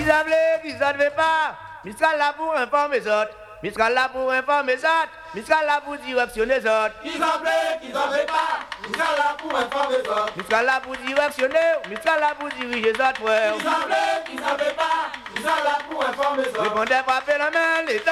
qui ça ne veut pas. Mistral là pour informer les autres. Mistral là pour informer les autres. Mistral là pour directionner les autres. Qui ça veut pas. Mistral là pour informer les autres. Mistral là pour directionner. Mistral là pour diriger les autres, frère. Qui ça veut pas. Mistral là pour informer les autres. Répondez, frappez la main, l'État.